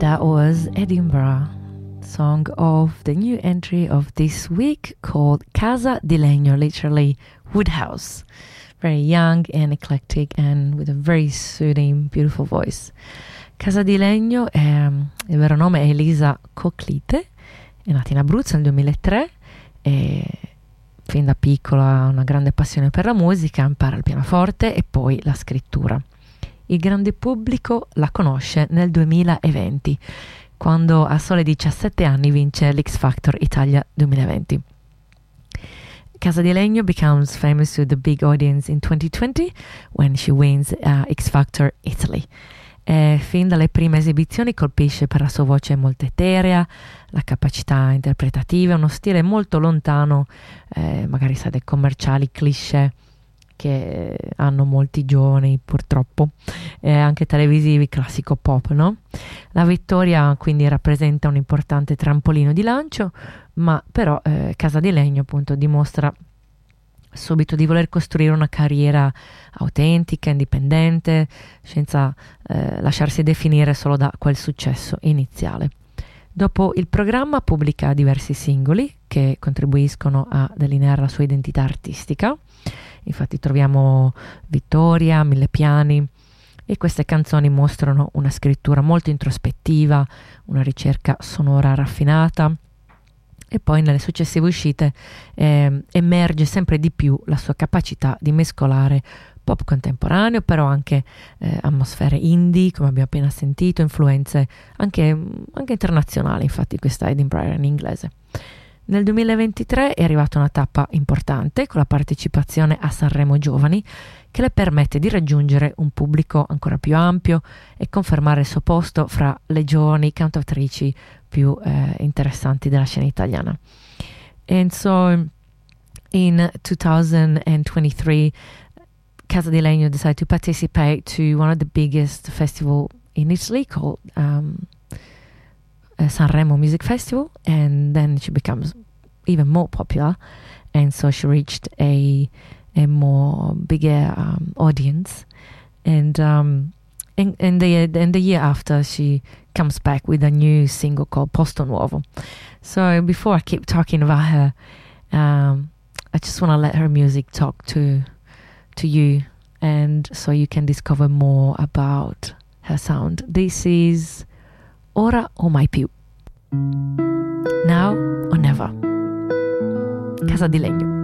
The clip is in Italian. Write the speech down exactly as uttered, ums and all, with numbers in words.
That was Edinburgh, song of the new entry of this week called Casa di Legno, literally wood house. Very young and eclectic and with a very soothing, beautiful voice. Casa di Legno, è, il vero nome è Elisa Coclite, è nata in Abruzzo nel duemilatré e fin da piccola ha una grande passione per la musica, impara il pianoforte e poi la scrittura. Il grande pubblico la conosce nel duemilaventi, quando a sole diciassette anni vince l'X Factor Italia duemilaventi. Casa di Legno becomes famous to the big audience in twenty twenty when she wins uh, X Factor Italy. E fin dalle prime esibizioni colpisce per la sua voce molto eterea, la capacità interpretativa, uno stile molto lontano, eh, magari sa dei commerciali cliché che hanno molti giovani purtroppo, eh, anche televisivi, classico pop, no? La vittoria quindi rappresenta un importante trampolino di lancio, ma però eh, Casa di Legno appunto dimostra subito di voler costruire una carriera autentica, indipendente, senza eh, lasciarsi definire solo da quel successo iniziale. Dopo il programma pubblica diversi singoli che contribuiscono a delineare la sua identità artistica. Infatti troviamo Vittoria, Mille Piani, e queste canzoni mostrano una scrittura molto introspettiva, una ricerca sonora raffinata. E poi nelle successive uscite eh, emerge sempre di più la sua capacità di mescolare pop contemporaneo, però anche eh, atmosfere indie, come abbiamo appena sentito, influenze anche, anche internazionali, infatti questa Edinburgh era in inglese. Nel duemilaventitré è arrivata una tappa importante con la partecipazione a Sanremo Giovani, che le permette di raggiungere un pubblico ancora più ampio e confermare il suo posto fra le giovani cantautrici più eh, interessanti della scena italiana. And so in twenty twenty-three, Casa di Legno decided to participate to one of the biggest festival in Italy called um, uh, Sanremo Music Festival, and then she becomes even more popular, and so she reached a a more bigger um, audience, and um, in, in the in the year after she comes back with a new single called Posto Nuovo. So before I keep talking about her, um, I just want to let her music talk to to you, and so you can discover more about her sound. This is Ora o Mai Più, Now or Never, Casa di Legno.